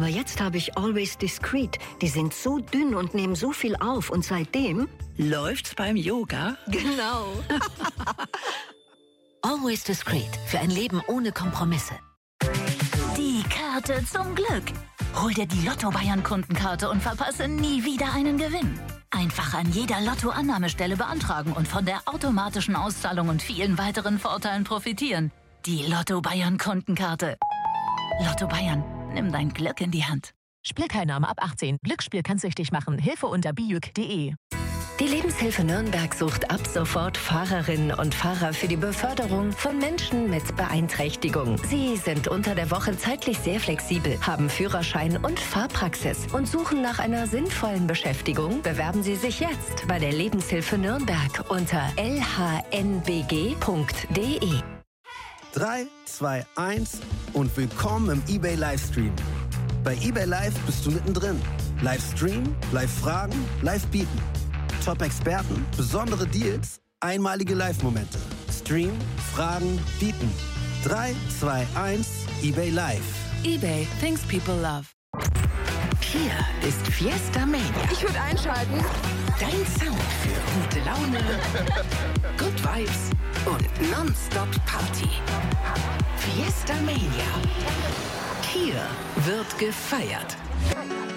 jetzt habe ich Always Discreet. Die sind so dünn und nehmen so viel auf. Und seitdem... Läuft's beim Yoga? Genau. Always Discreet. Für ein Leben ohne Kompromisse. Die Karte zum Glück. Hol dir die Lotto-Bayern-Kundenkarte und verpasse nie wieder einen Gewinn. Einfach an jeder Lotto-Annahmestelle beantragen und von der automatischen Auszahlung und vielen weiteren Vorteilen profitieren. Die Lotto-Bayern-Kundenkarte. Lotto Bayern, nimm dein Glück in die Hand. Spielteilnahme ab 18. Glücksspiel kann süchtig machen. Hilfe unter biüc.de. Die Lebenshilfe Nürnberg sucht ab sofort Fahrerinnen und Fahrer für die Beförderung von Menschen mit Beeinträchtigung. Sie sind unter der Woche zeitlich sehr flexibel, haben Führerschein und Fahrpraxis und suchen nach einer sinnvollen Beschäftigung. Bewerben Sie sich jetzt bei der Lebenshilfe Nürnberg unter lhnbg.de. 3, 2, 1 und willkommen im eBay Livestream. Bei eBay Live bist du mittendrin. Livestream, Live-Fragen, Live-Bieten. Top-Experten, besondere Deals, einmalige Live-Momente. Stream, Fragen, Bieten. 3, 2, 1, eBay Live. eBay, things people love. Hier ist Fiesta Mania. Ich würde einschalten. Dein Sound für gute Laune, Good Vibes und Nonstop Party. Fiesta Mania. Hier wird gefeiert.